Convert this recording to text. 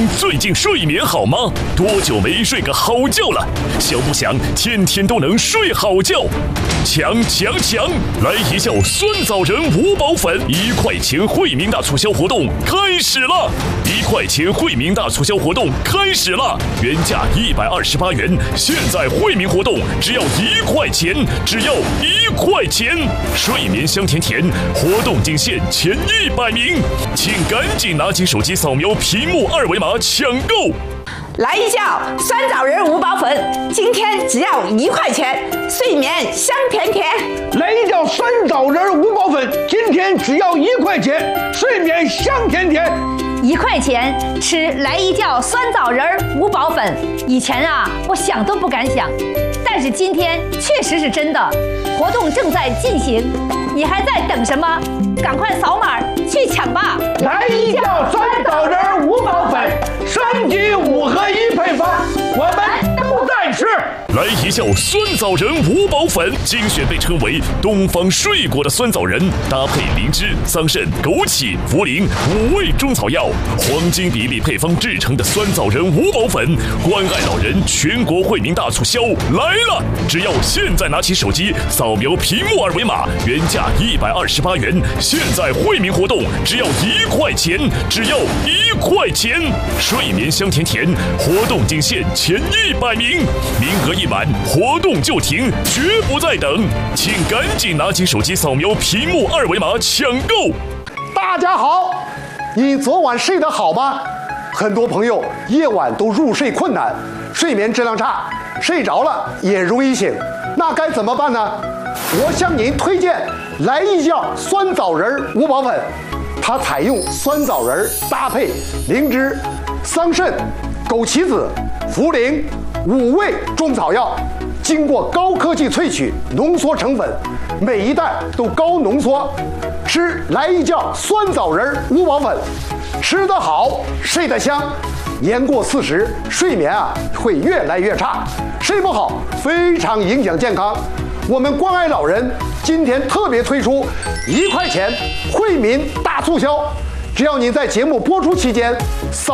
最近睡眠好吗？多久没睡个好觉了？想不想天天都能睡好觉？强！来一觉酸枣仁5宝粉，1块钱惠民大促销活动开始了！1块钱惠民大促销活动开始了，原价128元，现在惠民活动只要1块钱，只要1块钱！睡眠香甜甜，活动仅限前100名，请赶紧拿起手机扫描屏幕2维码抢购！ 来一觉酸枣仁5宝粉，今天只要1块钱，睡眠香甜甜。 来一觉酸枣仁5宝粉，今天只要1块钱，睡眠香甜甜。 1块钱吃来一觉酸枣仁5宝粉，以前啊我想都不敢想，但是今天确实是真的。活动正在进行，你还在等什么？赶快扫码去抢吧！ 来一觉酸枣仁5宝粉，3级5合1配方，我们都在吃。 来一觉酸枣仁5宝粉，精选被称为东方睡果的酸枣仁，搭配灵芝、桑葚、枸杞、茯苓5味中草药，黄金比例配方制成的酸枣仁5宝粉，关爱老人全国惠民大促销来了！只要现在拿起手机扫描屏幕2维码，原价128元，现在惠民活动只要1块钱，只要1块钱！睡眠香甜甜，活动仅限前100名，名额一满，活动就停，绝不再等，请赶紧拿起手机扫描屏幕2维码抢购！ 大家好，你昨晚睡得好吗？很多朋友夜晚都入睡困难，睡眠质量差，睡着了也容易醒，那该怎么办呢？我向您推荐来一觉酸枣仁5宝粉，它采用酸枣仁搭配灵芝、桑葚、枸杞子、茯苓5味中草药，经过高科技萃取浓缩成粉，每一袋都高浓缩。吃来一觉酸枣仁5宝粉，吃得好，睡得香。年过40，睡眠会越来越差，睡不好非常影响健康。我们关爱老人今天特别推出1块钱惠民大促销，只要您在节目播出期间